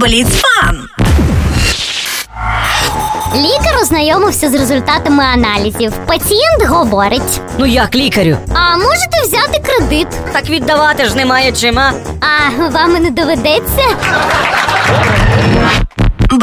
Бліц-фан! Лікар ознайомився з результатами аналізів. Пацієнт говорить: Ну як, лікарю? а можете взяти кредит? Так віддавати ж немає чим, а? А вам і не доведеться?